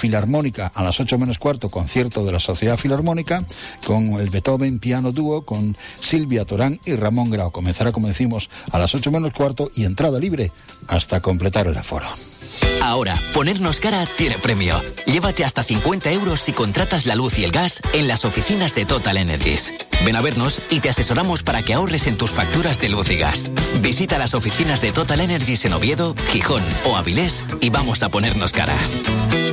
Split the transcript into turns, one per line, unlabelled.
Filarmónica a las 8 menos cuarto, concierto de la Sociedad Filarmónica, con el Beethoven Piano Dúo, con Silvia Torán y Ramón Grau. Comenzará, como decimos, a las 8 menos cuarto y entrada libre hasta completar el aforo.
Ahora, ponernos cara tiene premio. Llévate hasta 50 euros si contratas la luz y el gas en las oficinas de Total Energies. Ven a vernos y te asesoramos para que ahorres en tus facturas de luz y gas. Visita las oficinas de Total Energies en Oviedo, Gijón o Avilés y vamos a ponernos cara.